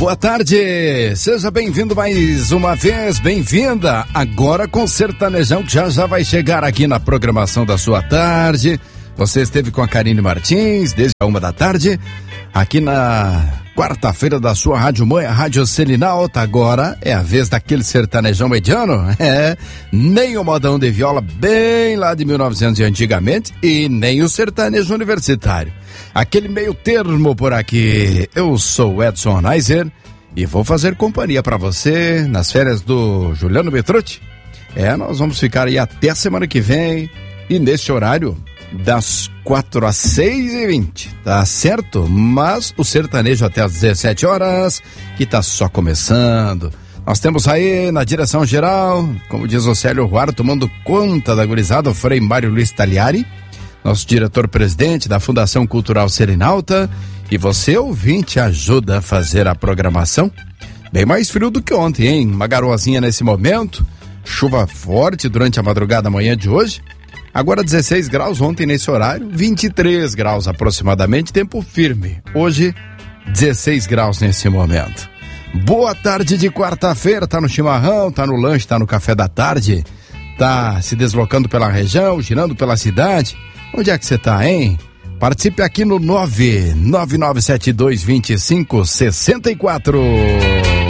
Boa tarde, seja bem-vindo mais uma vez, bem-vinda agora com o Sertanejão que já vai chegar aqui na programação da sua tarde. Você esteve com a Karine Martins desde a 1h, aqui na quarta-feira da sua Rádio Mãe, a Rádio Selinalta. Agora é a vez daquele sertanejão mediano, nem o modão de viola bem lá de 1900 de antigamente e nem o sertanejo universitário. Aquele meio termo por aqui. Eu sou o Edson Neiser e vou fazer companhia para você nas férias do Juliano Petrucci. Nós vamos ficar aí até a semana que vem e nesse horário das 4 às 6h20, tá certo? Mas o sertanejo até às 17 horas, que tá só começando. Nós temos aí na direção geral, como diz o Célio Ruaro, tomando conta da gurizada, o Frei Mário Luiz Tagliari, nosso diretor-presidente da Fundação Cultural Selinalta, e você, ouvinte, ajuda a fazer a programação. Bem mais frio do que ontem, hein? Uma garoazinha nesse momento, chuva forte durante a madrugada amanhã de hoje. Agora 16 graus ontem nesse horário, 23 graus aproximadamente, tempo firme. Hoje, 16 graus nesse momento. Boa tarde de quarta-feira, tá no chimarrão, tá no lanche, tá no café da tarde, tá se deslocando pela região, girando pela cidade. Onde é que você tá, hein? Participe aqui no 999722564.